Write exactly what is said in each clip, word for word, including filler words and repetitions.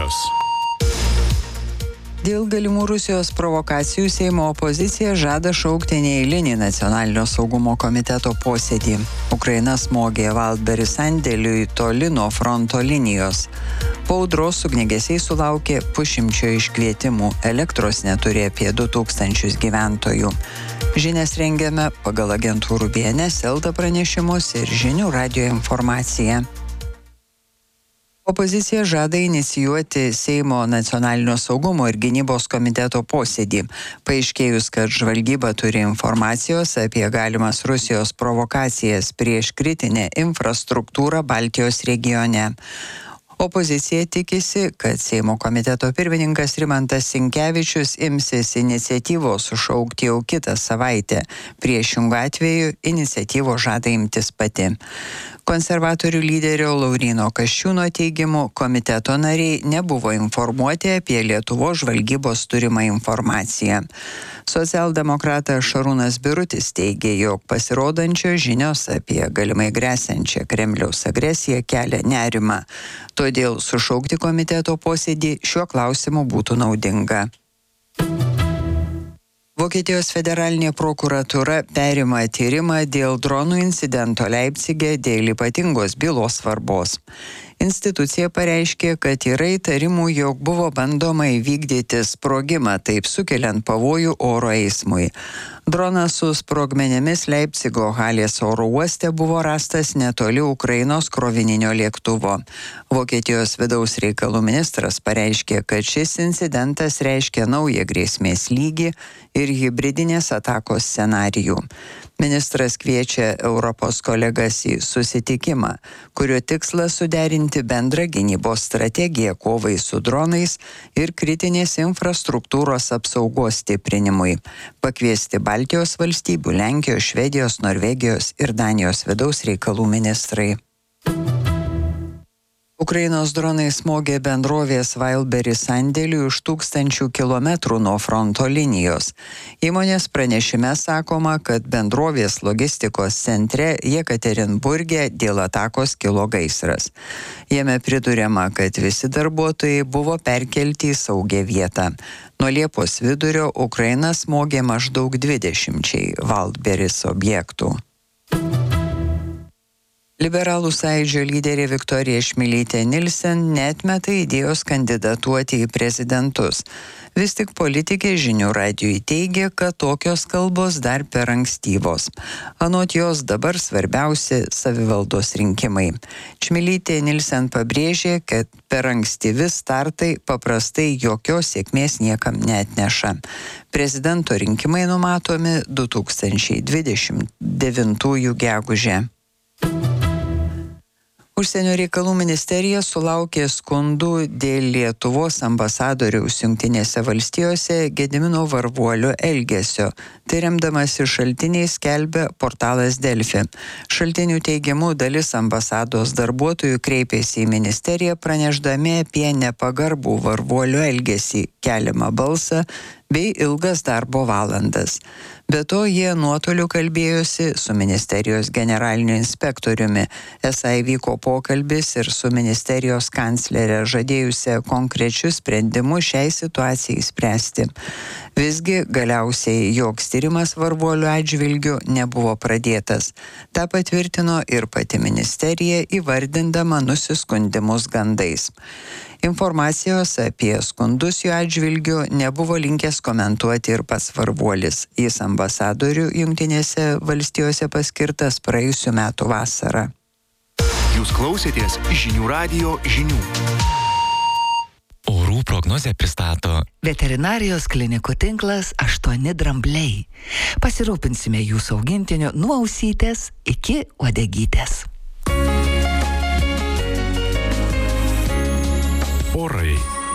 žinios. Dėl galimų Rusijos provokacijų Seimo opozicija žada šaukti neeilinį nacionalinio saugumo komiteto posėdį. Ukraina smogė Valdberį sandėliui toli nuo fronto linijos. Po audros ugniagesiai sulaukė pusšimčio iškvietimų, elektros neturi apie du tūkstančius gyventojų. Žinias rengiame pagal agentūrų B N S, Elta pranešimus ir žinių radijo informaciją. Opozicija žada inicijuoti Seimo nacionalinio saugumo ir gynybos komiteto posėdį, paaiškėjus, kad žvalgyba turi informacijos apie galimas Rusijos provokacijas prieš kritinę infrastruktūrą Baltijos regione. Opozicija tikisi, kad Seimo komiteto pirmininkas Rimantas Sinkevičius imsis iniciatyvos sušaukti jau kitą savaitę. Priešingų atveju iniciatyvos žada imtis pati. Konservatorių lyderio Lauryno Kasčiūno teigimu, komiteto nariai nebuvo informuoti apie Lietuvos žvalgybos turimą informaciją. Socialdemokratas Šarūnas Birutis teigė, jog pasirodančios žinios apie galimai gresiančią Kremliaus agresiją kelia nerimą. Todėl sušaukti komiteto posėdį šiuo klausimu būtų naudinga. Vokietijos federalinė prokuratūra perima tyrimą dėl dronų incidento Leipcige dėl ypatingos bylos svarbos. Institucija pareiškė, kad yra įtarimų, jog buvo bandoma įvykdyti sprogimą, taip sukeliant pavojų oro eismui. Dronas su sprogmenėmis Leipcigo Halės oro uoste buvo rastas netoli Ukrainos krovininio lėktuvo. Vokietijos vidaus reikalų ministras pareiškė, kad šis incidentas reiškia naują grėsmės lygį ir hibridinės atakos scenarijų. Ministras kviečia Europos kolegas į susitikimą, kurio tikslas suderinti bendrą gynybos strategiją kovai su dronais ir kritinės infrastruktūros apsaugos stiprinimui. Pakviesti Baltijos valstybių, Lenkijos, Švedijos, Norvegijos ir Danijos vidaus reikalų ministrai. Ukrainos dronai smogė bendrovės Valdberį sandėliui už tūkstančių kilometrų nuo fronto linijos. Įmonės pranešime sakoma, kad bendrovės logistikos centre Jekaterinburge dėl atakos kilo gaisras. Jame priduriama, kad visi darbuotojai buvo perkelti į saugią vietą. Nuo Liepos vidurio Ukraina smogė maždaug dvidešimčiai Valdberis objektų. Liberalų sąjūdžio lyderė Viktorija Čmilytė Nilsen neatmeta idėjos kandidatuoti į prezidentus. Vis tik politikė žinių radijui teigia, kad tokios kalbos dar per ankstyvos. Anot jos dabar svarbiausi savivaldos rinkimai. Čmilytė Nilsen pabrėžė, kad per ankstyvi startai paprastai jokios sėkmės niekam neatneša. Prezidento rinkimai numatomi du tūkstančiai dvidešimt devintųjų gegužę. Užsienio reikalų ministerija sulaukė skundų dėl Lietuvos ambasadoriaus Jungtinėse valstijose Gedimino Varvuolio elgesio. Tai remdamasi šaltiniais skelbia portalas Delfi. Šaltinių teigimu dalis ambasados darbuotojų kreipėsi į ministeriją pranešdami apie nepagarbų Varvuolio elgesį, keliamą balsą bei ilgas darbo valandas. Be to, jie nuotoliu kalbėjosi su ministerijos generaliniu inspektoriumi. Esą įvyko pokalbis ir su ministerijos kanclerė žadėjusia konkrečius sprendimus šiai situacijai spręsti. Visgi galiausiai joks tyrimas Varvuolio atžvilgiu nebuvo pradėtas. Ta patvirtino ir pati ministerija, įvardindama nusiskundimus gandais. Informacijos apie skundus jų atžvilgiu nebuvo linkęs komentuoti ir pats Varvuolis. Jis ambasadorių Jungtinėse valstijose paskirtas praėjusių metų vasarą. Jūs klausėtės žinių radijo žinių. Orų prognozę pristato veterinarijos klinikų tinklas aštuoni drambliai. Pasirūpinsime jūsų augintiniu nuo ausytės iki uodegytės. Orai.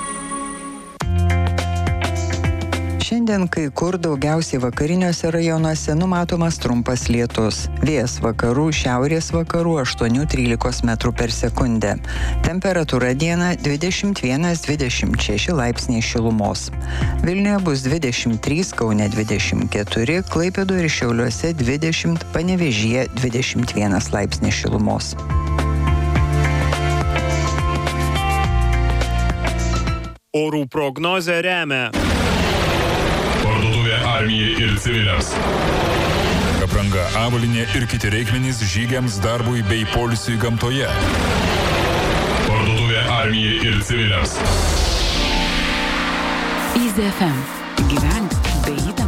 Šiandien kai kur daugiausiai vakariniuose rajonuose numatomas trumpas lietus. Vėjas vakarų, šiaurės vakarų aštuoni trylika metrų per sekundę. Temperatūra dieną dvidešimt vienas dvidešimt šeši laipsniai šilumos. Vilniuje bus dvidešimt trys, Kaune dvidešimt keturi, Klaipėdoje ir Šiauliuose dvidešimt, Panevėžyje dvidešimt vienas laipsnis šilumos. Orų prognozę remia Parduotuvė armijai ir civiliams. Apranga, avalynė ir kiti reikmenys žygiams, darbui bei poilsiui gamtoje. Parduotuvė armijai ir civiliams. Easy F M. Gyvenk be įtampos.